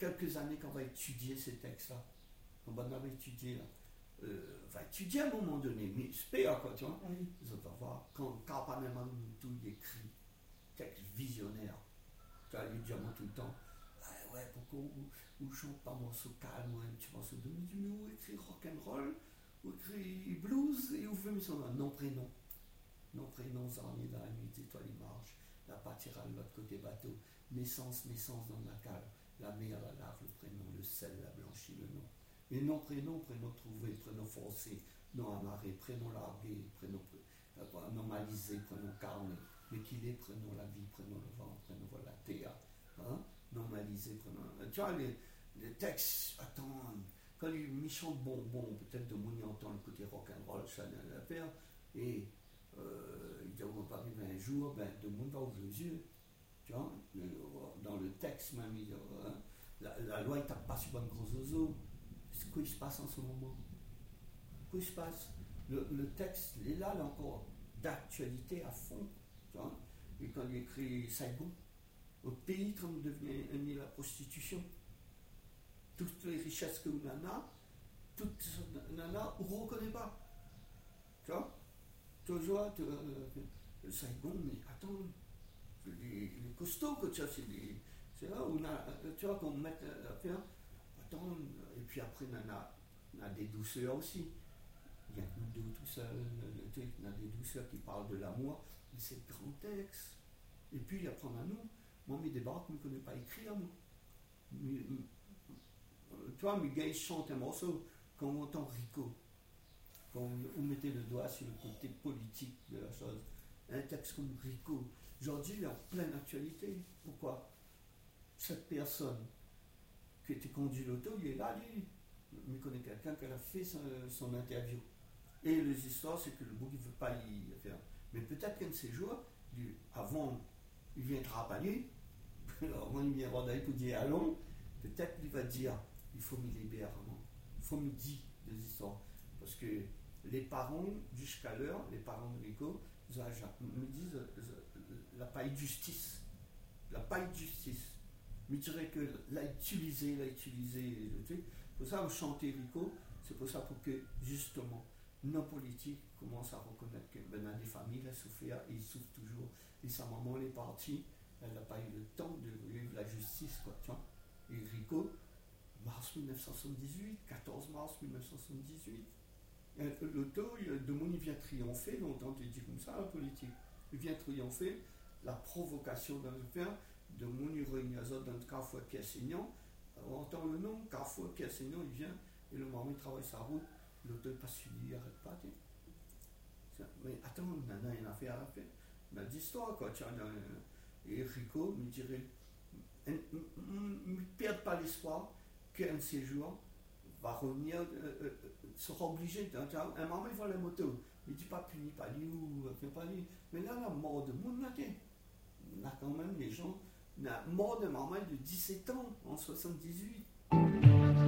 quelques années qu'on va étudier ces textes-là. On va étudier là. Va étudier à un moment donné, mais j'espère quoi, tu vois. Oui. Vous allez voir, quand Carpanéman tout écrit, texte visionnaire, tu vois, il dit tout le temps, ouais, pourquoi vous chante pas morceau calme, ou un petit morceau de musique, mais vous écrit rock'n'roll, vous écrit blues, et vous faites son nom, prénom. Nom, prénom, zarnier dans la nuit, étoile, il marche, la pâtira de l'autre côté bateau, naissance dans la cale, la mer, la lave, le prénom, le sel, la blanchie, le nom. Et nom, prénom trouvé, prénom forcé, nom amarré, prénom largué, prénom normalisé, prénom carné, mais qu'il est, prénom la vie, prénom le vent, prénom la théa, hein? Normalisé, prénom. Tu vois, les textes, attends, quand les méchants bonbons, peut-être de Mouni entend le côté rock'n'roll, ça n'a pas faire, et il dit, on va arriver un jour, ben, de monde va ouvrir les yeux, tu vois, dans le texte même, il dit, la loi, il tape pas sur un gros oiseau. Quoi il se passe en ce moment? Quoi il se passe? Le texte, il est là encore d'actualité à fond. Tu vois? Et quand il écrit Saigon, au pays quand vous devenez la prostitution, toutes les richesses que vous en avez, toutes nana, on ne reconnaît pas. Tu vois? Toujours, le Saigon, mais attends, les costauds que tu as, c'est là où tu vois qu'on met à faire. Attends, et puis après, on a des douceurs aussi. Il y a nous deux tout seul, on a des douceurs qui parlent de l'amour, mais c'est le grand texte. Et puis, il apprend à nous. Moi, mes débarques, je ne connais pas écrire, moi. Tu vois, mes gars, ils chantent un morceau, quand on entend Rico, quand vous mettez le doigt sur le côté politique de la chose, un texte comme Rico, aujourd'hui, il est en pleine actualité. Pourquoi? Cette personne qui était conduit l'auto, il est là, lui. Il connaît quelqu'un qui a fait son interview. Et les histoires, c'est que le bouc, il ne veut pas y faire. Mais peut-être qu'un de ces jours, avant, il viendra à Paris, avant il vient voir pour dire allons, peut-être qu'il va dire, il faut me libérer, il faut me dire des histoires. Parce que les parents, jusqu'à l'heure, les parents de Rico, me disent, la paille de justice. La paille de justice. Mais je dirais que l'a utilisé le truc. Pour ça, on chantait Rico, c'est pour ça pour que, justement, nos politiques commencent à reconnaître que ben, dans des familles, elle souffert et ils souffrent toujours. Et sa maman, elle est partie, elle n'a pas eu le temps de vivre la justice, quoi, tu vois. Et Rico, mars 1978, 14 mars 1978, l'auto, de monde, il vient triompher, longtemps tu dis comme ça, la politique. Il vient triompher, la provocation dans le faire, de Mouni Roignazot dans le Carrefour Pierre Seignan, on entend le nom, Carrefour Pierre Seignan, il vient, et le maman il travaille sa route, l'auto il passe sur lui, il n'arrête pas. Mais attends, maintenant il y a une affaire à faire. Mais d'histoire, quoi, tu vois, et Rico me dirait, ne perd pas l'espoir qu'un de ces jours va revenir, sera obligé, un moment il va la moto, il dit pas puni, pas lui, ou pas lui, mais là, la mort de monde, on a quand même des gens, la mort de maman de 17 ans en 78.